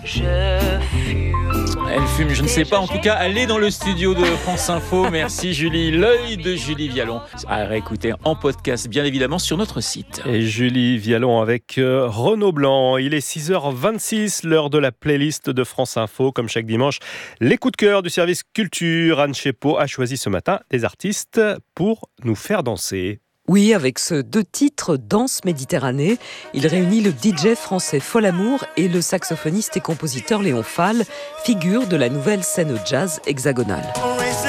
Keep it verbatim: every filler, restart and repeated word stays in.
Je fume. Elle fume, je ne sais pas. En tout cas, elle est dans le studio de France Info. Merci Julie. L'œil de Julie Vialon. À réécouter en podcast, bien évidemment, sur notre site. Et Julie Vialon avec euh, Renaud Blanc. Il est six heures vingt-six, l'heure de la playlist de France Info. Comme chaque dimanche, les coups de cœur du service culture. Anne Chepot a choisi ce matin des artistes pour nous faire danser. Oui, avec ce deux titres, Danse Méditerranée, il réunit le D J français Folamour et le saxophoniste et compositeur Léon Fall, figure de la nouvelle scène jazz hexagonale.